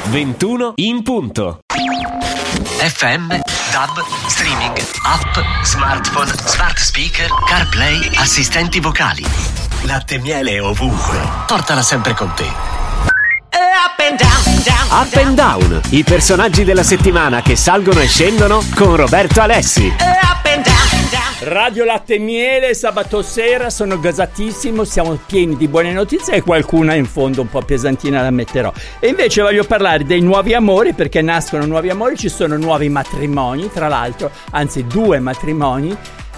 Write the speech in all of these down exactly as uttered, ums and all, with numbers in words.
ventuno in punto. F M, D A B, streaming, app, smartphone, smart speaker, CarPlay, assistenti vocali. Latte miele ovunque. Portala sempre con te. Up and down, down, Up and down, i personaggi della settimana che salgono e scendono con Roberto Alessi. Up and down, down. Radio Latte e Miele, sabato sera, sono gasatissimo, siamo pieni di buone notizie e qualcuna in fondo un po' pesantina la metterò. E invece voglio parlare dei nuovi amori, perché nascono nuovi amori, ci sono nuovi matrimoni, tra l'altro, anzi due matrimoni,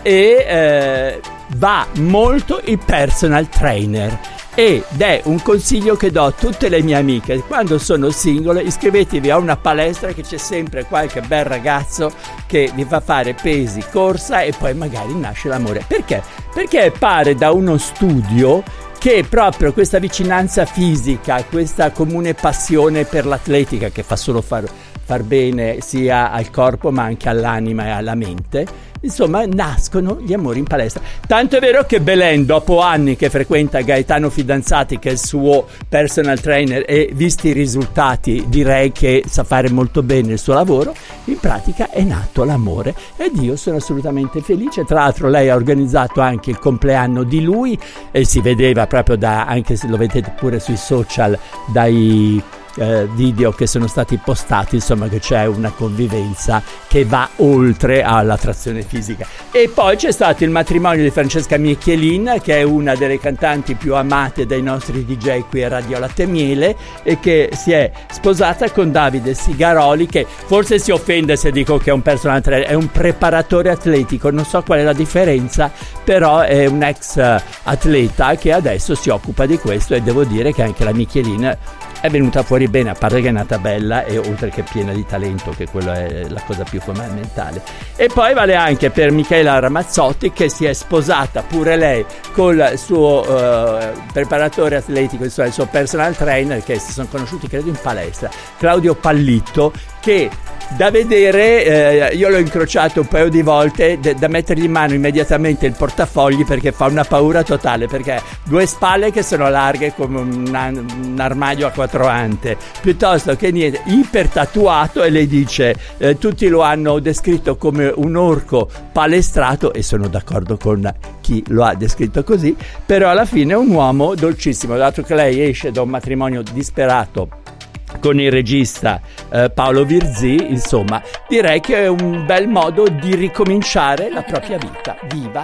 e eh, va molto il personal trainer. Ed è un consiglio che do a tutte le mie amiche: quando sono single iscrivetevi a una palestra, che c'è sempre qualche bel ragazzo che vi fa fare pesi, corsa e poi magari nasce l'amore. Perché? Perché pare da uno studio che proprio questa vicinanza fisica, questa comune passione per l'atletica che fa solo far, far bene sia al corpo ma anche all'anima e alla mente, insomma nascono gli amori in palestra. Tanto è vero che Belen, dopo anni che frequenta Gaetano Fidanzati, che è il suo personal trainer, e visti i risultati direi che sa fare molto bene il suo lavoro, in pratica è nato l'amore ed io sono assolutamente felice. Tra l'altro lei ha organizzato anche il compleanno di lui e si vedeva proprio da, anche se lo vedete pure sui social, dai Eh, video che sono stati postati, insomma, che c'è una convivenza che va oltre all'attrazione fisica. E poi c'è stato il matrimonio di Francesca Miechelin, che è una delle cantanti più amate dai nostri D J qui a Radio Latte e Miele, e che si è sposata con Davide Sigaroli, che forse si offende se dico che è un personal trainer, è un preparatore atletico, non so qual è la differenza, però è un ex atleta che adesso si occupa di questo, e devo dire che anche la Miechelin è venuta fuori bene, a parte che è nata bella e oltre che piena di talento, che quello è la cosa più fondamentale. E poi vale anche per Michela Ramazzotti, che si è sposata pure lei con il suo uh, preparatore atletico, il suo, il suo personal trainer, che si sono conosciuti credo in palestra, Claudio Pallitto, che da vedere, eh, io l'ho incrociato un paio di volte, d- da mettergli in mano immediatamente il portafogli, perché fa una paura totale, perché due spalle che sono larghe come un, un armadio a quattro ante, piuttosto che niente, iper tatuato, e lei dice eh, tutti lo hanno descritto come un orco palestrato, e sono d'accordo con chi lo ha descritto così, però alla fine è un uomo dolcissimo, dato che lei esce da un matrimonio disperato con il regista eh, Paolo Virzì. Insomma, direi che è un bel modo di ricominciare la propria vita. Viva